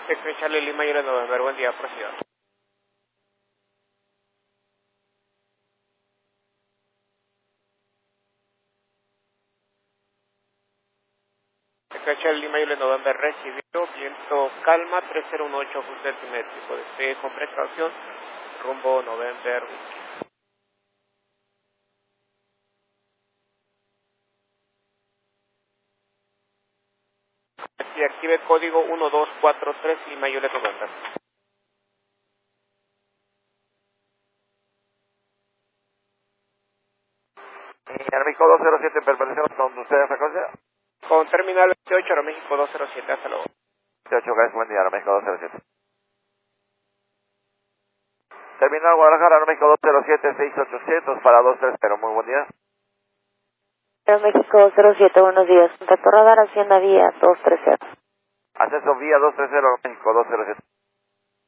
Charlie Lima y November, buen día, proceda. Charlie Lima y November recibido, viento calma, 3018 full centimétrico, despegue con precaución, rumbo November. Y active código 1243 Lima y November. Aeroméxico 207, permanecemos con ustedes, frecuencia. Con terminal 28, Aeroméxico 207, hasta luego. 28, gracias, buen día, Aeroméxico 207. Terminal Guadalajara, Aeroméxico 207, 6800 para 230, muy buen día. Aeroméxico 207, buenos días. Contacto radar, Hacienda Vía 230. Acceso vía 230, Aeroméxico 207.